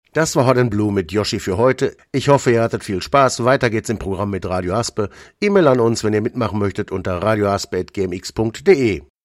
Das war Hot & Blue mit Yoshi für heute. Ich hoffe, ihr hattet viel Spaß. Weiter geht's im Programm mit Radio Aspe. E-Mail an uns, wenn ihr mitmachen möchtet, unter radioaspe@gmx.de.